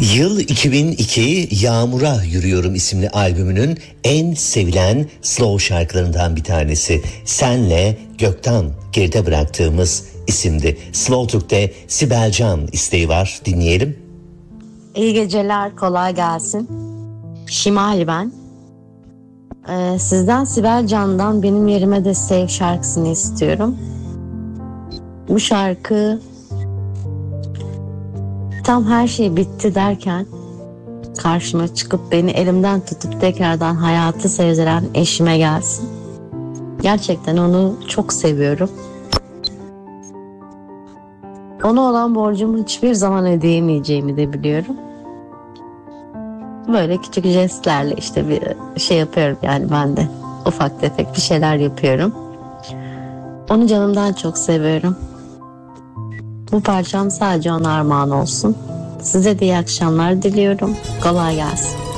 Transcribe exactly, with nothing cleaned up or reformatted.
Yıl iki bin iki, Yağmura Yürüyorum isimli albümünün en sevilen slow şarkılarından bir tanesi. Senle Gökten geride bıraktığımız isimdi. Slow Türk'te Sibel Can isteği var, dinleyelim. İyi geceler, kolay gelsin. Şimal ben. Ee, sizden Sibel Can'dan Benim Yerime de Sev şarkısını istiyorum. Bu şarkı tam her şey bitti derken karşıma çıkıp beni elimden tutup tekrardan hayatı sevdiren eşime gelsin. Gerçekten onu çok seviyorum. Ona olan borcumu hiçbir zaman ödeyemeyeceğimi de biliyorum. Böyle küçük jestlerle işte bir şey yapıyorum, yani ben de ufak tefek bir şeyler yapıyorum. Onu canımdan çok seviyorum. Bu parçam sadece ona armağan olsun. Size de iyi akşamlar diliyorum. Kolay gelsin.